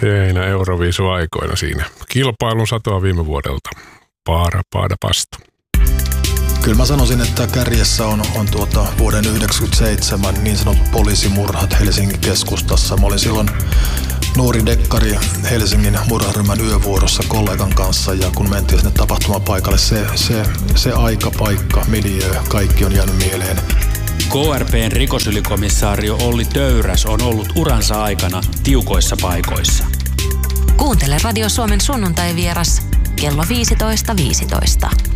Teinä Euroviisu-aikoina siinä. Kilpailun satoa viime vuodelta. Paada pastu. Kyllä mä sanoisin, että kärjessä on vuoden 1997 niin sanotut poliisimurhat Helsingin keskustassa. Mä olin silloin nuori dekkari Helsingin murharyhmän yövuorossa kollegan kanssa, ja kun mentiin sinne tapahtumapaikalle, se aika, paikka, miljöö, kaikki on jäänyt mieleen. KRP:n rikosylikomissaario Olli Töyräs on ollut uransa aikana tiukoissa paikoissa. Kuuntele Radio Suomen sunnuntaivieras kello 15.15.